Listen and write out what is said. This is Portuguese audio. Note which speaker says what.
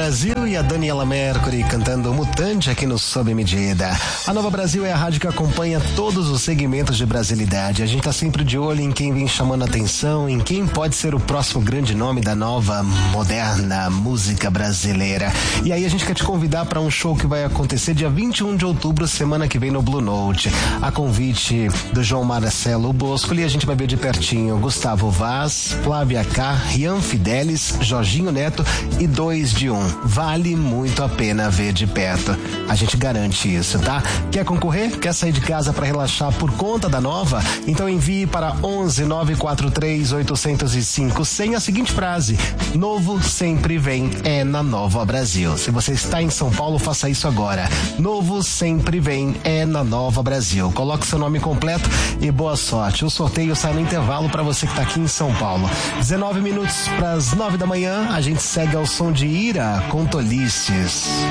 Speaker 1: Brasil e a Daniela Mercury cantando Mutante aqui no Sob Medida. A Nova Brasil é a rádio que acompanha todos os segmentos de brasilidade. A gente tá sempre de olho em quem vem chamando a atenção, em quem pode ser o próximo grande nome da nova, moderna música brasileira. E aí a gente quer te convidar para um show que vai acontecer dia 21 de outubro, semana que vem no Blue Note. A convite do João Marcelo Bosco, e a gente vai ver de pertinho Gustavo Vaz, Flávia K, Rian Fidelis, Jorginho Neto e 2 de 1. Vale muito a pena ver de perto. A gente garante isso, tá? Quer concorrer? Quer sair de casa para relaxar por conta da Nova? Então envie para 11 943 805 100 a seguinte frase: Novo sempre vem, é na Nova Brasil. Se você está em São Paulo, faça isso agora. Novo sempre vem, é na Nova Brasil. Coloque seu nome completo e boa sorte. O sorteio sai no intervalo para você que está aqui em São Paulo. 19 minutos para as 9 da manhã, a gente segue ao som de Ira com Tolices.